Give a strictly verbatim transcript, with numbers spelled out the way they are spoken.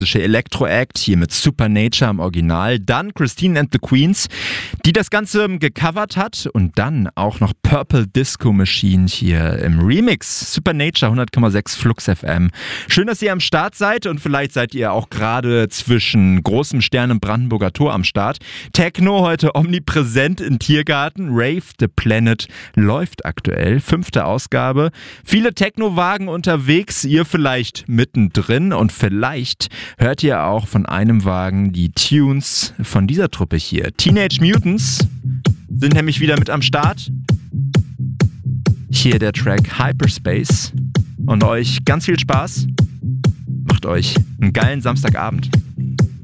Electro-Act hier mit Supernature im Original, dann Christine and the Queens, die das Ganze gecovert hat, und dann auch noch Purple Disco Machine hier im Remix. Supernature, hundert Komma sechs Flux F M. Schön, dass ihr am Start seid, und vielleicht seid ihr auch gerade zwischen großem Stern im Brandenburger Tor am Start. Techno heute omnipräsent im Tiergarten. Rave the Planet läuft aktuell, fünfte Ausgabe. Viele Techno-Wagen unterwegs, ihr vielleicht mittendrin, und vielleicht hört ihr auch von einem Wagen die Tunes von dieser Truppe hier. Teenage Mutants sind nämlich wieder mit am Start. Hier der Track Hyperspace. Und euch ganz viel Spaß. Macht euch einen geilen Samstagabend.